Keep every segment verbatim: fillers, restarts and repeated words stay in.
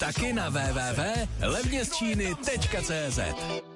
taky na w w w tečka levně z číny tečka cé zet.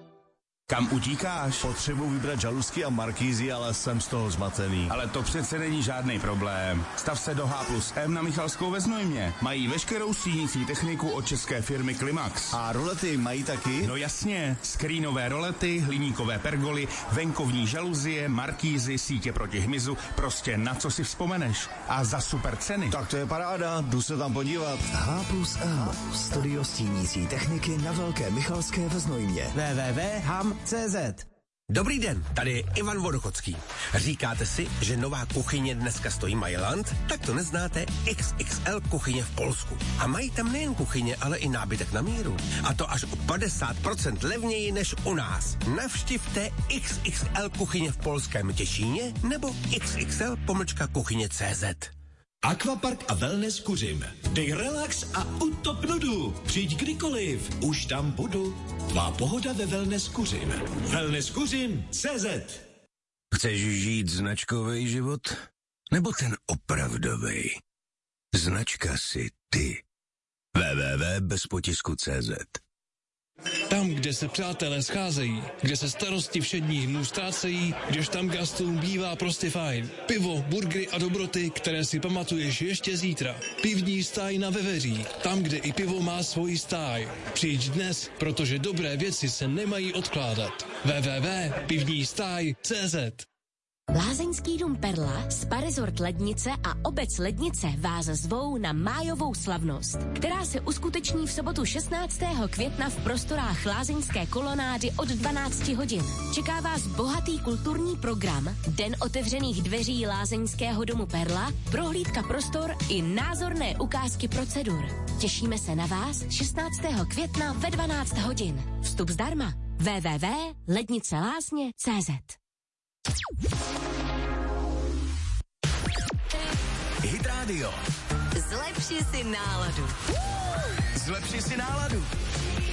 Kam utíkáš? Potřebuji vybrat žaluzky a markízy, ale jsem z toho zmatený. Ale to přece není žádný problém. Stav se do H plus M na Michalskou ve Znojmě. Mají veškerou stínící techniku od české firmy Klimax. A rolety mají taky? No jasně, skrínové rolety, hliníkové pergoly, venkovní žaluzie, markízy, sítě proti hmyzu, prostě na co si vzpomeneš. A za super ceny. Tak to je paráda, jdu se tam podívat. H plus M, studio stínící techniky na Velké Michalské ve Znojmě. w w w tečka ham tečka cé zet. Dobrý den, tady je Ivan Vodochodský. Říkáte si, že nová kuchyně dneska stojí Mailand? Tak to neznáte X X L kuchyně v Polsku. A mají tam nejen kuchyně, ale i nábytek na míru. A to až o padesát procent levněji než u nás. Navštivte X X L kuchyně v polském Těšíně nebo X X L pomlčka kuchyně tečka cé zet. Aquapark a wellness Kuřim. Dej relax a utop nudu. Přijď kdykoliv, už tam budu. Tvá pohoda ve wellness Kuřim. wellness kuřim tečka cé zet. Chceš žít značkový život? Nebo ten opravdový? Značka si ty. w w w tečka bez potisku tečka cé zet. Tam, kde se přátelé scházejí, kde se starosti všedních dnů ztrácejí, kdež tam gastům bývá prostě fajn. Pivo, burgery a dobroty, které si pamatuješ ještě zítra. Pivní stáj na Veveří, tam, kde i pivo má svoji stáj. Přijď dnes, protože dobré věci se nemají odkládat. w w w tečka pivní stáj tečka cé zet. Lázeňský dům Perla, Spa Resort Lednice a obec Lednice vás zvou na májovou slavnost, která se uskuteční v sobotu šestnáctého května v prostorách lázeňské kolonády od dvanácti hodin. Čeká vás bohatý kulturní program, den otevřených dveří lázeňského domu Perla, prohlídka prostor i názorné ukázky procedur. Těšíme se na vás šestnáctého května ve dvanáct hodin. Vstup zdarma. w w w tečka lednice lázně tečka cé zet. Hit Radio. Zlepši si náladu. Zlepši si náladu.